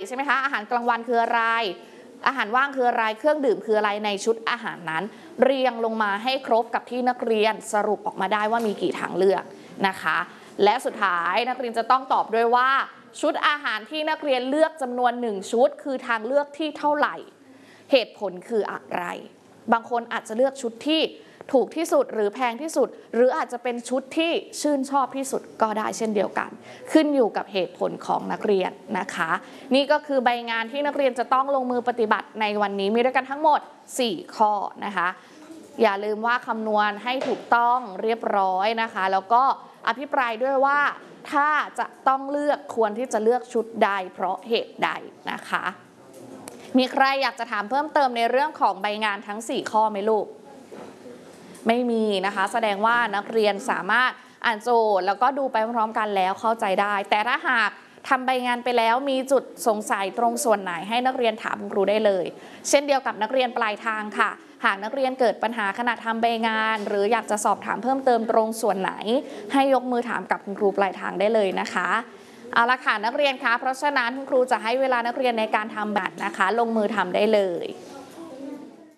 ใช่ไหมคะอาหารกลางวันคืออะไรอาหารว่างคืออะไรเครื่องดื่มคืออะไรในชุดอาหารนั้นเรียงลงมาให้ครบกับที่นักเรียนสรุปออกมาได้ว่ามีกี่ทางเลือกนะคะและสุดท้ายนักเรียนจะต้องตอบด้วยว่าชุดอาหารที่นักเรียนเลือกจำนวน1ชุดคือทางเลือกที่เท่าไหร่เหตุผลคืออะไรบางคนอาจจะเลือกชุดที่ถูกที่สุดหรือแพงที่สุดหรืออาจจะเป็นชุดที่ชื่นชอบที่สุดก็ได้เช่นเดียวกันขึ้นอยู่กับเหตุผลของนักเรียนนะคะนี่ก็คือใบงานที่นักเรียนจะต้องลงมือปฏิบัติในวันนี้มีด้วยกันทั้งหมด4ข้อนะคะอย่าลืมว่าคำนวณให้ถูกต้องเรียบร้อยนะคะแล้วก็อภิปรายด้วยว่าถ้าจะต้องเลือกควรที่จะเลือกชุดใดเพราะเหตุใดนะคะมีใครอยากจะถามเพิ่มเติมในเรื่องของใบงานทั้ง4ข้อไหมลูกไม่มีนะคะแสดงว่านักเรียนสามารถอ่านโจทย์แล้วก็ดูไปพร้อมกันแล้วเข้าใจได้แต่ถ้าหากทำใบงานไปแล้วมีจุดสงสัยตรงส่วนไหนให้นักเรียนถามคุณครูได้เลยเช่นเดียวกับนักเรียนปลายทางค่ะหากนักเรียนเกิดปัญหาขณะทำใบงานหรืออยากจะสอบถามเพิ่มเติมตรงส่วนไหนให้ยกมือถามกับคุณครูปลายทางได้เลยนะคะเอาละค่ะนักเรียนคะเพราะฉะนั้นคุณครูจะให้เวลานักเรียนในการทำแบบนะคะลงมือทำได้เลย